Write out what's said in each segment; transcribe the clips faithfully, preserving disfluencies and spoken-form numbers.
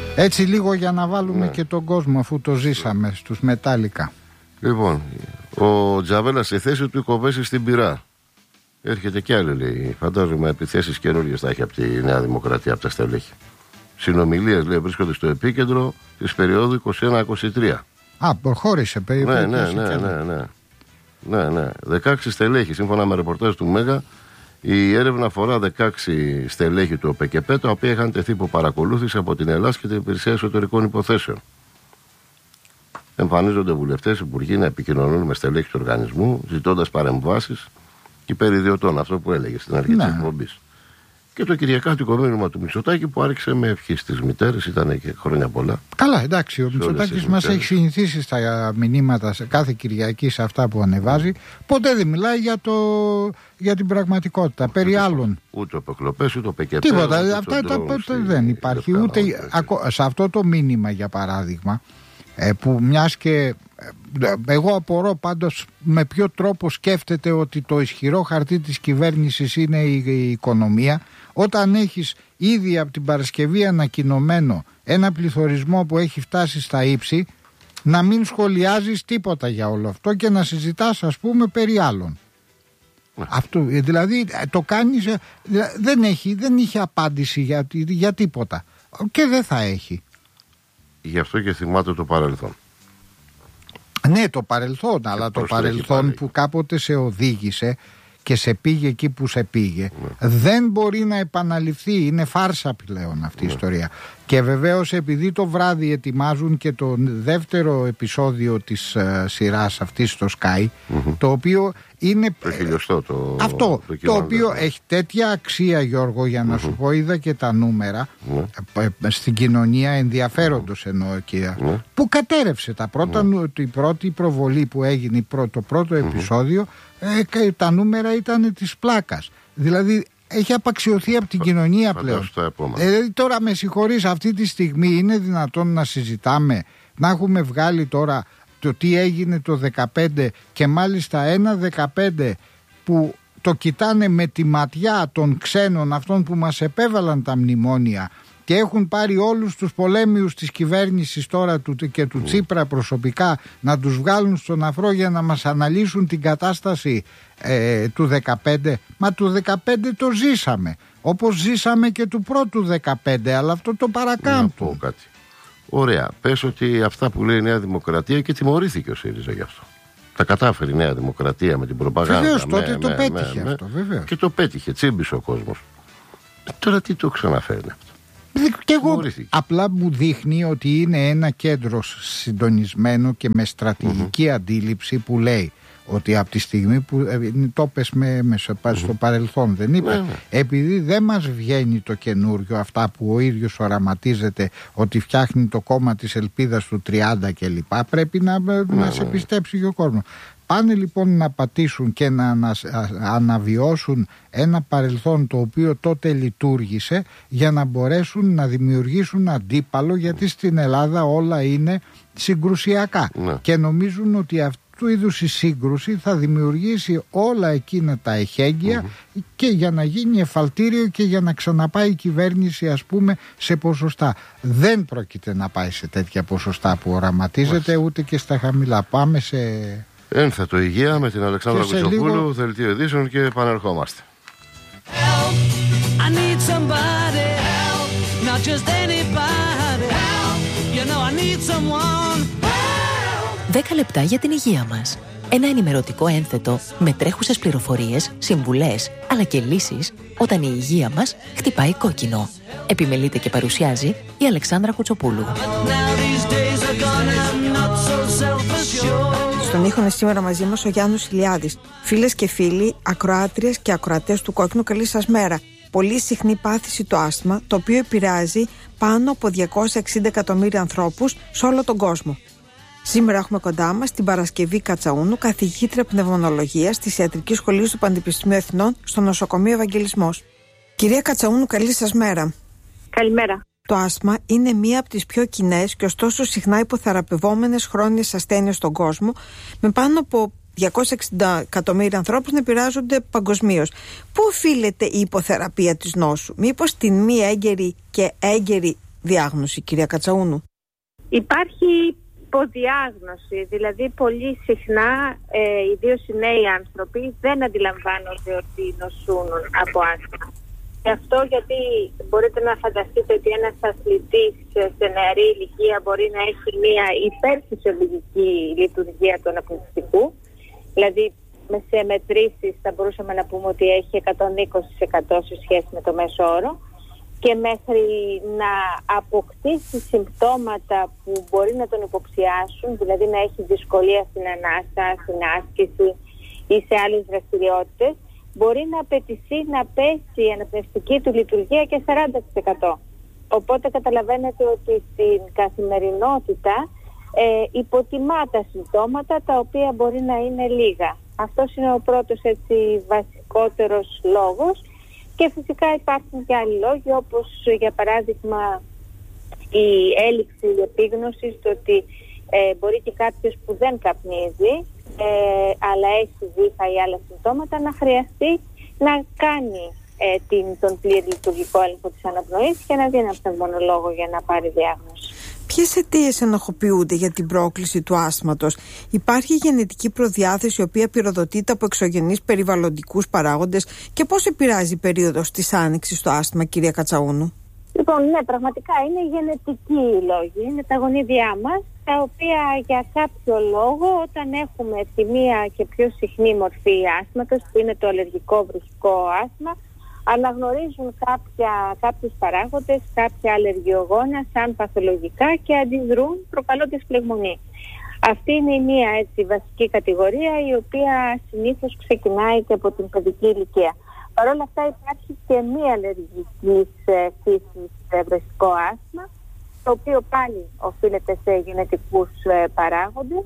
Έτσι λίγο για να βάλουμε ναι. και τον κόσμο, αφού το ζήσαμε στους Μετάλλικα. Λοιπόν, ο Τζαβέλας στη θέση του κοβέσει στην πυρά. Έρχεται κι άλλη, λέει. Φαντάζομαι επιθέσεις καινούργιες θα έχει από τη Νέα Δημοκρατία, από τα στελέχη. Συνομιλίες, λέει, βρίσκονται στο επίκεντρο της περίοδου είκοσι ένα είκοσι τρία. Α, προχώρησε περίπου. Ναι, ναι, ναι, ναι, ναι. ναι, ναι. δεκαέξι στελέχη, σύμφωνα με ρεπορτάζ του Μέγα. Η έρευνα αφορά δεκαέξι στελέχη του ΟΠΕΚΕΠΕ, τα οποία είχαν τεθεί υπό παρακολούθηση από την Ελλάδα και την Υπηρεσία Εσωτερικών Υποθέσεων. Εμφανίζονται βουλευτές, υπουργοί να επικοινωνούν με στελέχη του οργανισμού, ζητώντας παρεμβάσεις και περιδιωτών, αυτό που έλεγε στην αρχή ναι. της εκπομπής. Και το κυριακάτικο μήνυμα του Μητσοτάκη που άρχισε με ευχή στις μητέρες, ήταν και χρόνια πολλά. Καλά, εντάξει, ο Μητσοτάκης μας έχει συνηθίσει στα μηνύματα σε κάθε Κυριακή, σε αυτά που ανεβάζει. Ποτέ δεν μιλάει για, το, για την πραγματικότητα, ούτε περί άλλων. Ούτε ο Πεκλοπές, ούτε ο Πεκεπέ. Τίποτα, ούτε αυτά τα, τα, δεν υπάρχει. Ούτε, ούτε σε αυτό το μήνυμα, για παράδειγμα, ε, που μιας και εγώ απορώ πάντως με ποιο τρόπο σκέφτεται ότι το ισχυρό χαρτί της κυβέρνησης είναι η, η οικονομία, όταν έχεις ήδη από την Παρασκευή ανακοινωμένο ένα πληθωρισμό που έχει φτάσει στα ύψη, να μην σχολιάζεις τίποτα για όλο αυτό και να συζητάς, ας πούμε, περί άλλων. Ναι. Αυτό, δηλαδή το κάνεις, δεν, έχει, δεν είχε απάντηση για, για τίποτα και δεν θα έχει. Γι' αυτό και θυμάται το παρελθόν. Ναι, το παρελθόν, και αλλά το παρελθόν που κάποτε σε οδήγησε και σε πήγε εκεί που σε πήγε, ναι. δεν μπορεί να επαναληφθεί. Είναι φάρσα πλέον αυτή ναι. η ιστορία. Και βεβαίως επειδή το βράδυ ετοιμάζουν και το δεύτερο επεισόδιο της uh, σειράς αυτής στο Sky, mm-hmm. το οποίο είναι το χιλιοστό, το, αυτό το, το οποίο έχει τέτοια αξία, Γιώργο, για να mm-hmm. σου πω, είδα και τα νούμερα mm-hmm. στην κοινωνία ενδιαφέροντος mm-hmm. εννοώ και mm-hmm. που κατέρευσε τα πρώτα, mm-hmm. η πρώτη προβολή που έγινε, το πρώτο mm-hmm. επεισόδιο, ε, τα νούμερα ήταν της πλάκας. Δηλαδή έχει απαξιωθεί από την κοινωνία πλέον. Ε, τώρα με συγχωρείς, αυτή τη στιγμή είναι δυνατόν να συζητάμε, να έχουμε βγάλει τώρα το τι έγινε το δεκαπέντε και μάλιστα ένα δεκαπέντε που το κοιτάνε με τη ματιά των ξένων, αυτών που μας επέβαλαν τα μνημόνια και έχουν πάρει όλους τους πολέμιους της κυβέρνησης τώρα του, και του Τσίπρα προσωπικά, να τους βγάλουν στον αφρό για να μας αναλύσουν την κατάσταση ε, του δεκαπέντε. Μα του δεκαπέντε το ζήσαμε, όπως ζήσαμε και του πρώτου δεκαπέντε, αλλά αυτό το παρακάμπτω. Να πω κάτι. Ωραία, πες ότι αυτά που λέει η Νέα Δημοκρατία, και τιμωρήθηκε ο ΣΥΡΙΖΑ γι' αυτό. Τα κατάφερε η Νέα Δημοκρατία με την προπαγάνδα. Βεβαίως, τότε με, το με, πέτυχε με, αυτό, βεβαίως. Και το πέτυχε, τσίμπησε ο κόσμος. Τώρα τι το ξαναφέρνει αυτό. Και εγώ απλά μου δείχνει ότι είναι ένα κέντρο συντονισμένο και με στρατηγική mm-hmm. αντίληψη που λέει ότι από τη στιγμή που ε, το πες με, με, στο mm-hmm. παρελθόν δεν είπε, mm-hmm. επειδή δεν μας βγαίνει το καινούριο, αυτά που ο ίδιος οραματίζεται ότι φτιάχνει το κόμμα της ελπίδας του τριάντα κλπ, πρέπει να, mm-hmm. να σε πιστέψει και ο κόσμος. Πάνε λοιπόν να πατήσουν και να αναβιώσουν ένα παρελθόν το οποίο τότε λειτουργήσε για να μπορέσουν να δημιουργήσουν αντίπαλο, γιατί στην Ελλάδα όλα είναι συγκρουσιακά ναι. και νομίζουν ότι αυτού είδους η σύγκρουση θα δημιουργήσει όλα εκείνα τα εχέγγυα mm-hmm. και για να γίνει εφαλτήριο και για να ξαναπάει η κυβέρνηση, ας πούμε, σε ποσοστά. Δεν πρόκειται να πάει σε τέτοια ποσοστά που οραματίζεται, mm-hmm. ούτε και στα χαμηλά. Πάμε σε... Ένθετο υγεία με την Αλεξάνδρα Κουτσοπούλου, λίγο... δελτίο ειδήσεων και επανερχόμαστε. δέκα λεπτά για την υγεία μας. Ένα ενημερωτικό ένθετο με τρέχουσες πληροφορίες, συμβουλές, αλλά και λύσεις όταν η υγεία μας χτυπάει κόκκινο. Επιμελείται και παρουσιάζει η Αλεξάνδρα Κουτσοπούλου. Στον ήχο είναι σήμερα μαζί μας ο Γιάννος Ηλιάδης. Φίλες και φίλοι, ακροάτριες και ακροατές του Κόκκινου, καλή σας μέρα. Πολύ συχνή πάθηση το άσθμα, το οποίο επηρεάζει πάνω από διακόσια εξήντα εκατομμύρια ανθρώπους σε όλο τον κόσμο. Σήμερα έχουμε κοντά μας την Παρασκευή Κατσαούνου, καθηγήτρια πνευμονολογίας της Ιατρικής Σχολής του Πανεπιστημίου Εθνών στο νοσοκομείο Ευαγγελισμός. Κυρία Κατσαούνου, καλή σας μέρα. Καλημέρα. Το άσθμα είναι μία από τις πιο κοινές και ωστόσο συχνά υποθεραπευόμενες χρόνιες ασθένειες στον κόσμο, με πάνω από διακόσια εξήντα εκατομμύρια ανθρώπους να επηρεάζονται παγκοσμίως. Πού οφείλεται η υποθεραπεία της νόσου? Μήπως την μη έγκαιρη και έγκαιρη διάγνωση, κυρία Κατσαούνου? Υπάρχει υποδιάγνωση, δηλαδή πολύ συχνά, ε, ιδίως οι νέοι άνθρωποι, δεν αντιλαμβάνονται ότι νοσούν από άσθμα. Και αυτό γιατί μπορείτε να φανταστείτε ότι ένας αθλητής σε νεαρή ηλικία μπορεί να έχει μια υπερφυσιολογική λειτουργία του αναπνευστικού, δηλαδή σε μετρήσεις θα μπορούσαμε να πούμε ότι έχει εκατόν είκοσι τοις εκατό σε σχέση με το μέσο όρο, και μέχρι να αποκτήσει συμπτώματα που μπορεί να τον υποψιάσουν, δηλαδή να έχει δυσκολία στην ανάσα, στην άσκηση ή σε άλλες δραστηριότητες, μπορεί να απαιτηθεί να πέσει η αναπνευστική του λειτουργία και σαράντα τοις εκατό. Οπότε καταλαβαίνετε ότι στην καθημερινότητα ε, υποτιμά τα συμπτώματα, τα οποία μπορεί να είναι λίγα. Αυτός είναι ο πρώτος, έτσι, βασικότερος λόγος. Και φυσικά υπάρχουν και άλλοι λόγοι, όπως για παράδειγμα η έλλειψη επίγνωσης, το ότι ε, μπορεί και κάποιος που δεν καπνίζει ε, αλλά έχει βήχα ή άλλα συμπτώματα να χρειαστεί να κάνει ε, την, τον πλήρη λειτουργικό έλεγχο της αναπνοής και να δει έναν πνευμονολόγο για να πάρει διάγνωση. Ποιες αιτίες ενοχοποιούνται για την πρόκληση του άσθματος? Υπάρχει γενετική προδιάθεση η οποία πυροδοτείται από εξωγενείς περιβαλλοντικούς παράγοντες, και πώς επηρεάζει η περίοδος της άνοιξης στο άσθμα, κυρία Κατσαούνου? Λοιπόν, ναι, πραγματικά είναι γενετικοί οι λόγοι. Είναι τα γονίδια μας, τα οποία για κάποιο λόγο, όταν έχουμε τη μία και πιο συχνή μορφή άσθματος, που είναι το αλλεργικό βροχικό άσθμα, αναγνωρίζουν κάποια, κάποιους παράγοντες, κάποια αλλεργιογόνα σαν παθολογικά και αντιδρούν προκαλώντας φλεγμονή. Αυτή είναι η μία, έτσι, βασική κατηγορία, η οποία συνήθως ξεκινάει και από την παιδική ηλικία. Παρ' όλα αυτά υπάρχει και μία αλλεργική φύσης βροχικό άσθμα, το οποίο πάλι οφείλεται σε γενετικούς παράγοντες,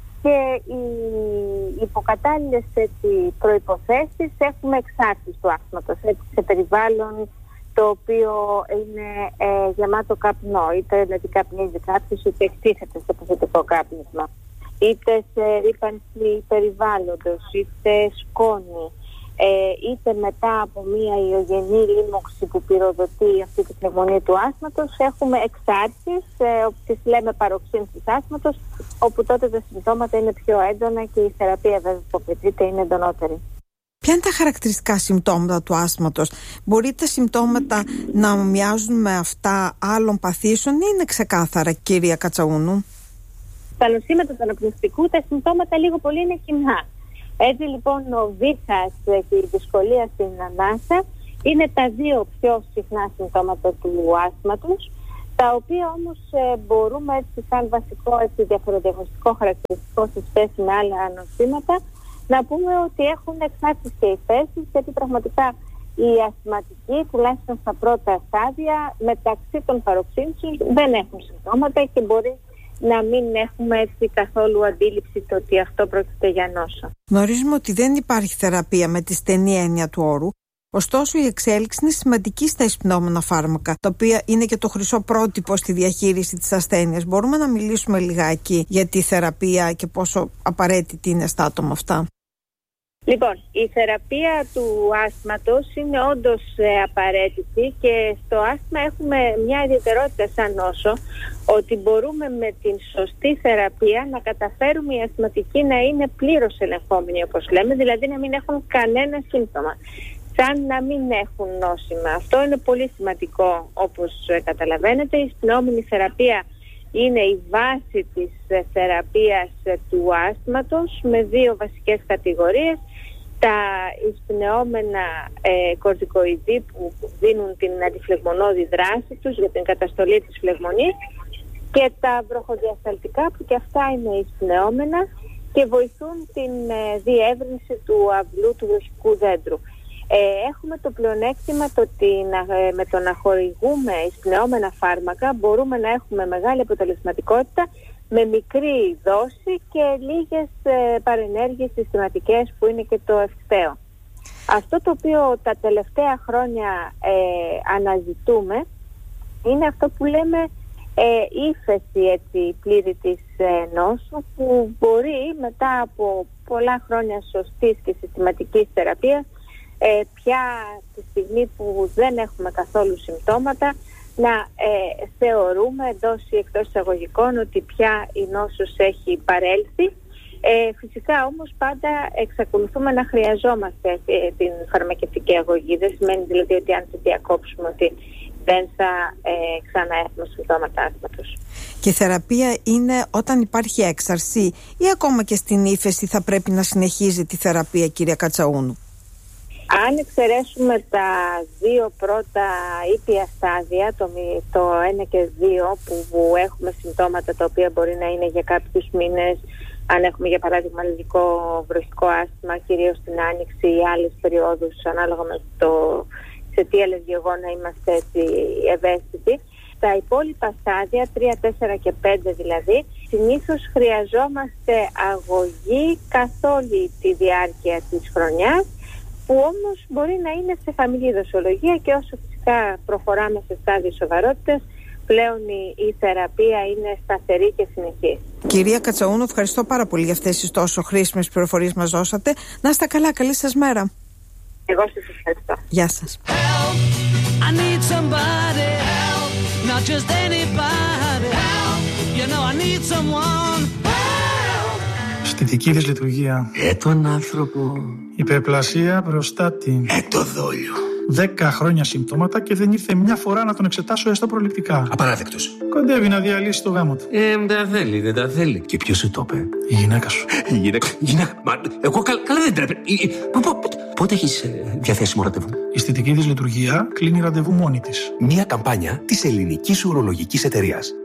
και οι υποκατάλληλες, έτσι, προϋποθέσεις έχουμε εξάρτηση του άσθματος, έτσι, σε περιβάλλον το οποίο είναι ε, γεμάτο καπνό, είτε δηλαδή καπνίζει κάποιος, είτε εκτίθεται σε παθητικό κάπνισμα, είτε σε ρύπανση περιβάλλοντος, είτε σκόνη, ε, είτε μετά από μία ιογενή λίμωξη που πυροδοτεί αυτή τη πνευμονία του άσθματος, έχουμε εξάρτησεις, ε, τις λέμε παροξύνσεις άσθματος, όπου τότε τα συμπτώματα είναι πιο έντονα και η θεραπεία βέβαια που απαιτείται είναι εντονότερη. Ποια είναι τα χαρακτηριστικά συμπτώματα του άσθματος? Μπορεί τα συμπτώματα να μοιάζουν με αυτά άλλων παθήσεων ή είναι ξεκάθαρα, κυρία Κατσαούνου? Στα νοσήματα του αναπνευστικού τα συμπτώματα λίγο πολύ είναι κοινά. Έτσι λοιπόν ο βήχας και η δυσκολία στην ανάσα είναι τα δύο πιο συχνά συμπτώματα του άσθματος, τα οποία όμως ε, μπορούμε, έτσι, σαν βασικό, έτσι, διαφοροδιαγνωστικό χαρακτηριστικό σε σχέση με άλλα νοσήματα, να πούμε ότι έχουν εξάρτηση και υφέσεις, γιατί πραγματικά οι ασθματικοί, τουλάχιστον στα πρώτα στάδια, μεταξύ των παροξύνσεων δεν έχουν συμπτώματα και μπορεί να μην έχουμε, έτσι, καθόλου αντίληψη το ότι αυτό πρόκειται για νόσο. Γνωρίζουμε ότι δεν υπάρχει θεραπεία με τη στενή έννοια του όρου. Ωστόσο, η εξέλιξη είναι σημαντική στα εισπνόμενα φάρμακα, τα οποία είναι και το χρυσό πρότυπο στη διαχείριση της ασθένειας. Μπορούμε να μιλήσουμε λιγάκι για τη θεραπεία και πόσο απαραίτητη είναι στα άτομα αυτά? Λοιπόν, η θεραπεία του άσθματος είναι όντως ε, απαραίτητη, και στο άσθμα έχουμε μια ιδιαιτερότητα σαν νόσο, ότι μπορούμε με την σωστή θεραπεία να καταφέρουμε οι ασθματικοί να είναι πλήρως ελεγχόμενοι, όπως λέμε, δηλαδή να μην έχουν κανένα σύμπτωμα, σαν να μην έχουν νόσημα. Αυτό είναι πολύ σημαντικό, όπως καταλαβαίνετε. Η εισπνεόμενη θεραπεία είναι η βάση της θεραπείας του άσθματος, με δύο βασικές κατηγορίες: τα εισπνεόμενα ε, κορτικοειδή που δίνουν την αντιφλεγμονώδη δράση τους για την καταστολή της φλεγμονής, και τα βροχοδιασταλτικά, που και αυτά είναι εισπνεόμενα και βοηθούν την ε, διεύρυνση του αυλού του βροχικού δέντρου. Ε, έχουμε το πλεονέκτημα το ότι ε, με το να χορηγούμε εισπνεόμενα φάρμακα μπορούμε να έχουμε μεγάλη αποτελεσματικότητα με μικρή δόση και λίγες ε, παρενέργειες συστηματικές, που είναι και το ευκταίο. Αυτό το οποίο τα τελευταία χρόνια ε, αναζητούμε είναι αυτό που λέμε ε, ύφεση, έτσι, πλήρη της ε, νόσου, που μπορεί μετά από πολλά χρόνια σωστής και συστηματικής θεραπείας, Ε, πια τη στιγμή που δεν έχουμε καθόλου συμπτώματα, να ε, θεωρούμε εντός ή εκτός εισαγωγικών ότι πια η νόσος έχει παρέλθει. Ε, φυσικά όμως πάντα εξακολουθούμε να χρειαζόμαστε την φαρμακευτική αγωγή. Δεν σημαίνει δηλαδή ότι αν τη διακόψουμε ότι δεν θα ε, ξαναέχουμε συμπτώματα άσθματος. Και η θεραπεία είναι όταν υπάρχει έξαρση ή ακόμα και στην ύφεση θα πρέπει να συνεχίζει τη θεραπεία, κυρία Κατσαούνου? Αν εξαιρέσουμε τα δύο πρώτα ήπια στάδια, το, το ένα και δύο, που, που έχουμε συμπτώματα τα οποία μπορεί να είναι για κάποιους μήνες, αν έχουμε για παράδειγμα αλλεργικό βροχικό άσθμα, κυρίως στην άνοιξη ή άλλες περιόδους, ανάλογα με το σε τι αλλεργιογόνα είμαστε έτσι ευαίσθητοι. Τα υπόλοιπα στάδια, τρία, τέσσερα και πέντε δηλαδή, συνήθως χρειαζόμαστε αγωγή καθ' όλη τη διάρκεια της χρονιάς, που όμως μπορεί να είναι σε χαμηλή δοσολογία, και όσο φυσικά προχωράμε σε στάδιο σοβαρότητας, πλέον η, η θεραπεία είναι σταθερή και συνεχής. Κυρία Κατσαούνου, ευχαριστώ πάρα πολύ για αυτές τις τόσο χρήσιμες πληροφορίες μας δώσατε. Να είστε καλά, καλή σας μέρα. Εγώ σας ευχαριστώ. Γεια σας. Αισθητική δυσλειτουργία. Ε, τον άνθρωπο. Υπερπλασία προστάτη. Ε, το δόλιο. Δέκα χρόνια συμπτώματα και δεν ήρθε μια φορά να τον εξετάσω έστω προληπτικά. Απαράδεκτος. Κοντεύει να διαλύσει το γάμο του. Ε, δεν τα θέλει, δεν τα θέλει. Και ποιος σου το είπε? Η γυναίκα σου. Η γυναίκα. γυναίκα. Μα, εγώ καλά, καλά δεν τρέπε. Πότε έχεις ε, διαθέσιμο ραντεβού? Η αισθητική δυσλειτουργία κλείνει ραντεβού μόνη της. Μια καμπάνια της Ελληνικής Ουρολογικής Εταιρείας.